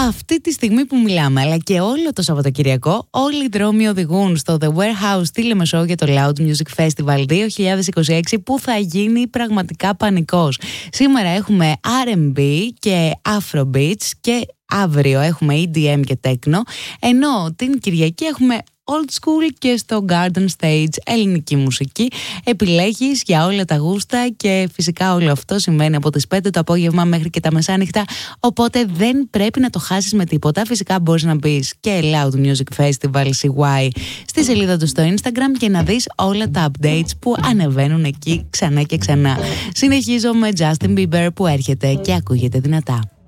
Αυτή τη στιγμή που μιλάμε, αλλά και όλο το Σαββατοκυριακό, όλοι οι δρόμοι οδηγούν στο The Warehouse στη Λεμεσό για το Loud Music Festival 2026, που θα γίνει πραγματικά πανικός. Σήμερα έχουμε R&B και Afrobeats και αύριο έχουμε EDM και Techno, ενώ την Κυριακή έχουμε old school και στο Garden Stage ελληνική μουσική. Επιλέγεις για όλα τα γούστα και φυσικά όλο αυτό συμβαίνει από τις 5 το απόγευμα μέχρι και τα μεσάνυχτα, οπότε δεν πρέπει να το χάσεις με τίποτα. Φυσικά μπορείς να μπεις και Loud Music Festival CY στη σελίδα του στο Instagram και να δεις όλα τα updates που ανεβαίνουν εκεί ξανά και ξανά. Συνεχίζω με Justin Bieber που έρχεται και ακούγεται δυνατά.